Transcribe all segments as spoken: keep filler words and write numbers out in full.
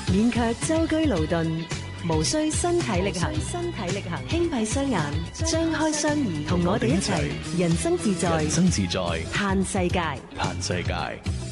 免卻舟車勞頓，無需身體力行，身體力行，輕閉雙眼，張開雙耳，同我哋一齊人生自在， 人生自在， 嘆世界， 嘆世界。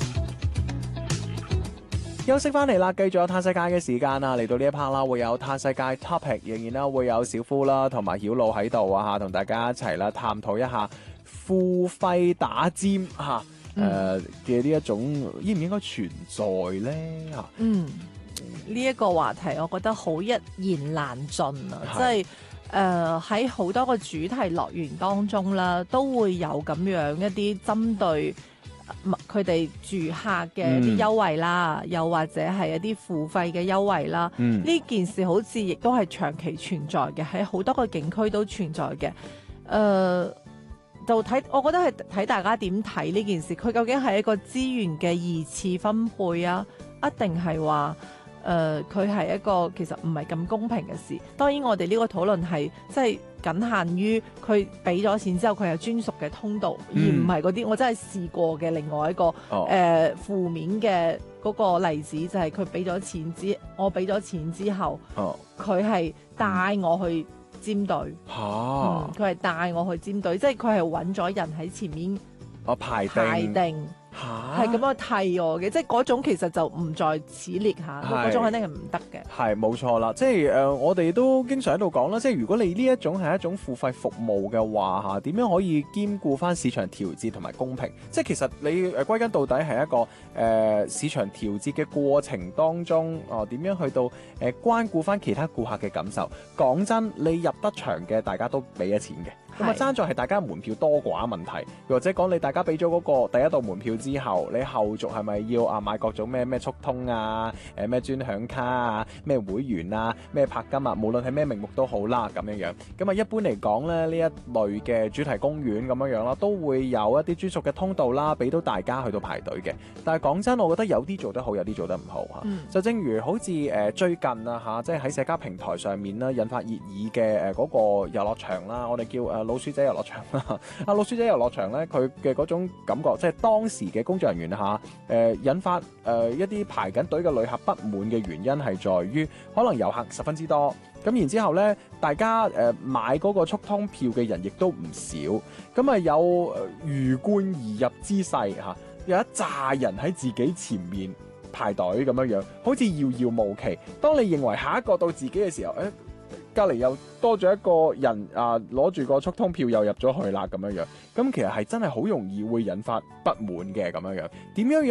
休息翻嚟啦，繼續有嘆世界嘅時間啊！嚟到呢一 part 啦，會有嘆世界 topic， 仍然啦會有小夫啦同埋曉露喺度啊嚇，同大家一齊啦探討一下付費打尖嚇誒嘅呢一種應唔應該存在咧嚇？ 嗯，呢、這、一個話題我覺得好一言難盡啊！即係誒喺好多個主題樂園當中啦，都會有咁樣一啲針對佢哋住客嘅一啲優惠啦，嗯、又或者係一啲付費嘅優惠啦。呢、嗯、件事好似亦都係長期存在嘅，喺好多個景區都存在嘅。誒、呃，就睇，我覺得係睇大家點睇呢件事。佢究竟係一個資源嘅二次分配啊，一定係話誒佢係一個其實唔係咁公平嘅事。當然，我哋呢個討論係即係僅限於佢俾咗錢之後，佢有專屬嘅通道，嗯、而唔係嗰啲我真係試過嘅另外一個誒、哦呃、負面嘅嗰個例子，就係佢俾咗錢之，我俾咗錢之後，佢係帶我去尖隊，佢係帶我去尖隊，即係佢係揾咗人喺前面我排定。 排定係咁樣替我嘅，即係嗰種其實就唔在此列下，嗰種肯定係唔得嘅。 係冇錯啦，即係誒、呃，我哋都經常喺度講啦，即係如果你呢一種係一種付費服務嘅話嚇，點樣可以兼顧翻市場調節同埋公平？即係其實你誒歸根到底係一個誒、呃、市場調節嘅過程當中，哦、呃、點樣去到誒、呃、關顧翻其他顧客嘅感受？講真，你入得場嘅大家都俾咗錢嘅。咁啊，爭在係大家門票多寡問題，或者講你大家俾咗嗰個第一道門票之後，你後續係咪要啊買各種咩咩速通啊、誒咩專享卡啊、咩會員啊、咩拍金啊，無論係咩名目都好啦，咁樣樣。咁啊，一般嚟講咧，呢一類嘅主題公園咁樣樣啦，都會有一啲專屬嘅通道啦，俾到大家去到排隊嘅。但係講真，我覺得有啲做得好，有啲做得唔好嚇。嗯、就正如好似誒、呃、最近啊嚇，即係喺社交平台上面啦，引發熱議嘅誒嗰個遊樂場啦，我哋叫誒。呃老鼠仔遊樂場啦，啊老鼠仔遊樂場咧，佢嘅嗰種感覺，即係當時嘅工作人員嚇，誒、呃、引發誒、呃、一啲排緊隊嘅旅客不滿嘅原因係在於，可能遊客十分之多，咁然之後咧，大家誒、呃、買嗰個速通票嘅人亦都唔少，咁啊有魚貫而入之勢嚇，有一紮人喺自己前面排隊咁樣樣，好似遙遙無期。當你認為下一個到自己嘅時候，誒、欸。隔離又多咗一個人啊，攞住個速通票又入咗去啦，咁樣樣，咁其實係真係好容易會引發不滿嘅咁樣樣，點樣樣？